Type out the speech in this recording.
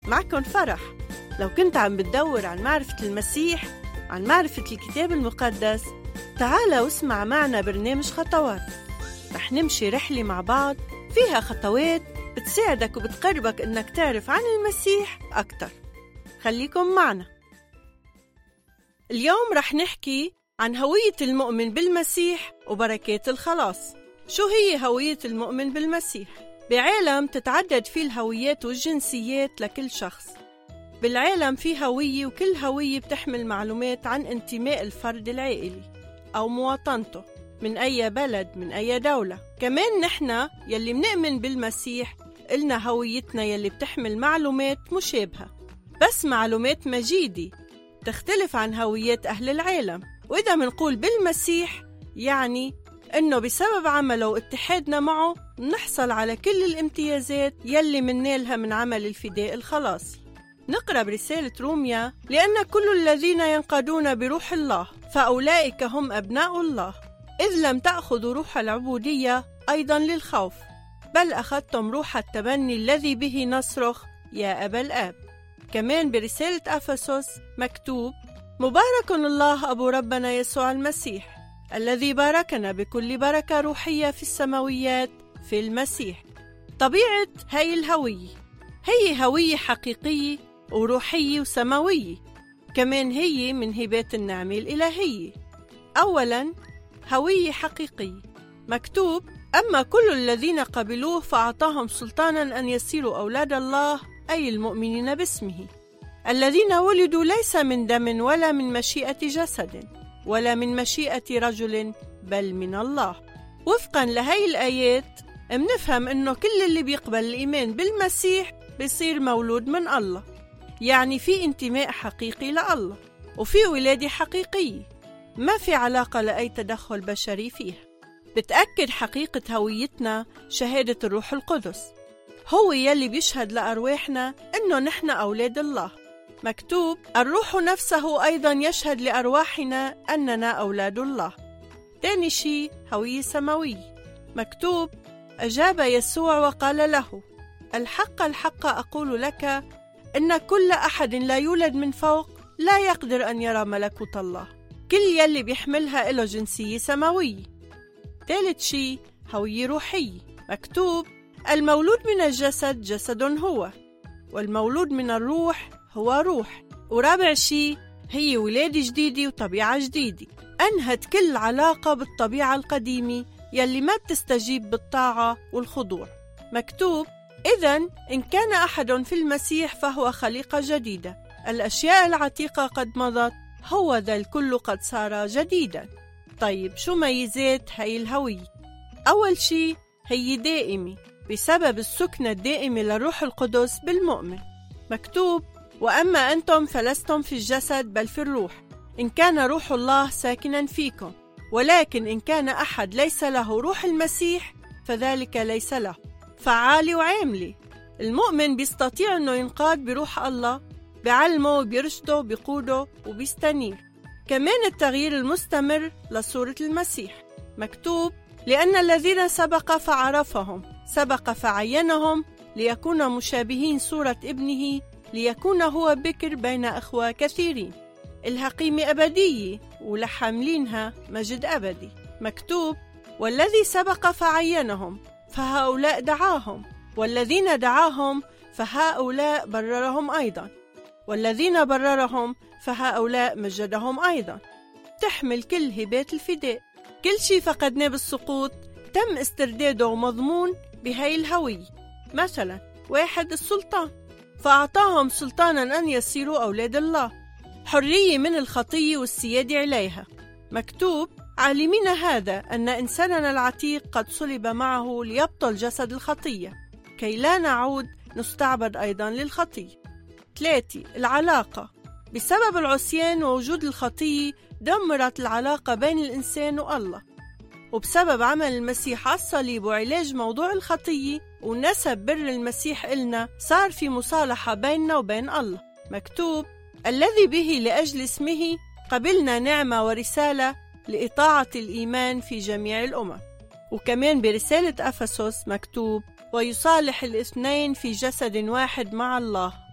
معكم فرح. لو كنت عم بتدور عن معرفة المسيح، عن معرفة الكتاب المقدس، تعال واسمع معنا برنامج خطوات. رح نمشي رحلة مع بعض فيها خطوات بتساعدك وبتقربك إنك تعرف عن المسيح أكتر. خليكم معنا. اليوم رح نحكي عن هوية المؤمن بالمسيح وبركات الخلاص. شو هي هوية المؤمن بالمسيح؟ بعالم تتعدد فيه الهويات والجنسيات لكل شخص. بالعالم فيه هوية، وكل هوية بتحمل معلومات عن انتماء الفرد العائلي أو مواطنته، من أي بلد، من أي دولة. كمان نحنا يلي منؤمن بالمسيح إلنا هويتنا يلي بتحمل معلومات مشابهة، بس معلومات مجيدة تختلف عن هويات أهل العالم. وإذا منقول بالمسيح يعني إنه بسبب عمله واتحادنا معه نحصل على كل الامتيازات يلي مننالها من عمل الفداء الخلاصي. نقرأ برسالة روميا: لأن كل الذين ينقادون بروح الله فأولئك هم أبناء الله، إذ لم تأخذوا روح العبودية أيضا للخوف، بل أخذتم روح التبني الذي به نصرخ يا أبا الآب. كمان برسالة أفسس مكتوب: مبارك الله أبو ربنا يسوع المسيح الذي باركنا بكل بركة روحية في السماويات في المسيح. طبيعة هاي الهوية هي هوية حقيقية وروحية وسماوية، كمان هي من هبات النعمة الإلهية. أولا، هوية حقيقية. مكتوب: أما كل الذين قبلوه فأعطاهم سلطانا أن يصيروا أولاد الله، أي المؤمنين باسمه، الذين ولدوا ليس من دم ولا من مشيئة جسد ولا من مشيئة رجل بل من الله. وفقا لهي الآيات منفهم إنه كل اللي بيقبل الإيمان بالمسيح بيصير مولود من الله، يعني في انتماء حقيقي لله وفي ولادة حقيقية، ما في علاقة لأي تدخل بشري فيها. بتأكد حقيقة هويتنا شهادة الروح القدس، هو يلي بيشهد لأرواحنا إنه نحن أولاد الله. مكتوب: الروح نفسه أيضا يشهد لأرواحنا أننا أولاد الله. تاني شيء، هوية سماوية. مكتوب: أجاب يسوع وقال له: الحق الحق أقول لك إن كل أحد لا يولد من فوق لا يقدر أن يرى ملكوت الله. كل يلي بيحملها له جنسية سماوية. ثالث شيء، هوية روحية. مكتوب: المولود من الجسد جسد هو، والمولود من الروح هو روح. ورابع شيء، هي ولادة جديدة وطبيعة جديدة أنهت كل علاقة بالطبيعة القديمة يلي ما بتستجيب بالطاعة والخضوع. مكتوب: إذن إن كان أحد في المسيح فهو خليقة جديدة، الأشياء العتيقة قد مضت، هو ذا الكل قد صار جديدا. طيب، شو ميزات هاي الهوية؟ أول شيء، هي دائمة بسبب السكنة الدائمة للروح القدس بالمؤمن. مكتوب: وأما أنتم فلستم في الجسد بل في الروح، إن كان روح الله ساكنا فيكم، ولكن إن كان أحد ليس له روح المسيح فذلك ليس له. فعالي وعاملي. المؤمن بيستطيع أنه ينقاد بروح الله، بعلمه وبيرشده وبيقوده وبيستنير. كمان التغيير المستمر لصورة المسيح. مكتوب: لأن الذين سبق فعرفهم سبق فعينهم ليكون مشابهين صورة ابنه، ليكون هو بكر بين أخوة كثيرين. الحقيمة أبدية ولحاملينها مجد أبدي. مكتوب: والذي سبق فعينهم فهؤلاء دعاهم، والذين دعاهم فهؤلاء بررهم أيضا، والذين بررهم فهؤلاء مجدهم أيضا. تحمل كل هبات الفداء. كل شيء فقدناه بالسقوط تم استرداده ومضمون بهاي الهوية. مثلا، 1. السلطان، فأعطاهم سلطانا أن يصيروا أولاد الله، حرية من الخطية والسيادة عليها. مكتوب: عالمين هذا أن إنساننا العتيق قد صلب معه ليبطل جسد الخطية، كي لا نعود نستعبد أيضا للخطية. 3. العلاقة. بسبب العصيان ووجود الخطية دمرت العلاقة بين الإنسان والله، وبسبب عمل المسيح على الصليب وعلاج موضوع الخطية ونسب بر المسيح إلنا صار في مصالحة بيننا وبين الله. مكتوب: الذي به لأجل اسمه قبلنا نعمة ورسالة لإطاعة الإيمان في جميع الأمم. وكمان برسالة أفسس مكتوب: ويصالح الاثنين في جسد واحد مع الله